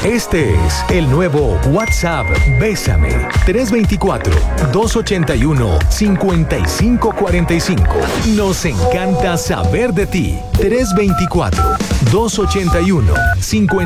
Este es el nuevo WhatsApp Bésame. 324-281-5545. Nos encanta saber de ti. 324-281-5545.